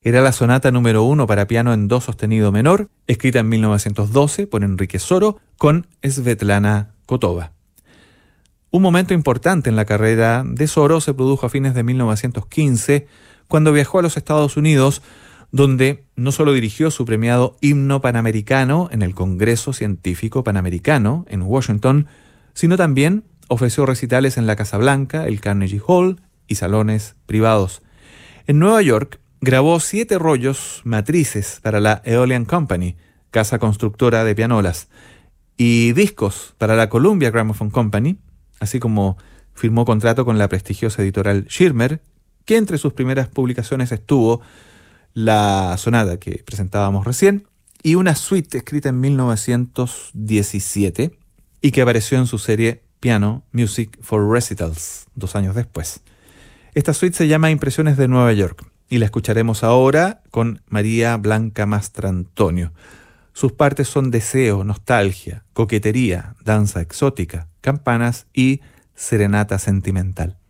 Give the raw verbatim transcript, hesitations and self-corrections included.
Era la sonata número uno para piano en do sostenido menor, escrita en mil novecientos doce por Enrique Soro con Svetlana Kotova. Un momento importante en la carrera de Soro se produjo a fines de mil novecientos quince, cuando viajó a los Estados Unidos, donde no solo dirigió su premiado Himno Panamericano en el Congreso Científico Panamericano en Washington, sino también ofreció recitales en la Casa Blanca, el Carnegie Hall y salones privados. En Nueva York grabó siete rollos matrices para la Aeolian Company, casa constructora de pianolas, y discos para la Columbia Gramophone Company, así como firmó contrato con la prestigiosa editorial Schirmer, que entre sus primeras publicaciones estuvo la sonata que presentábamos recién y una suite escrita en mil novecientos diecisiete y que apareció en su serie Piano Music for Recitals dos años después. Esta suite se llama Impresiones de Nueva York y la escucharemos ahora con María Blanca Mastrantonio. Sus partes son deseo, nostalgia, coquetería, danza exótica, campanas y serenata sentimental.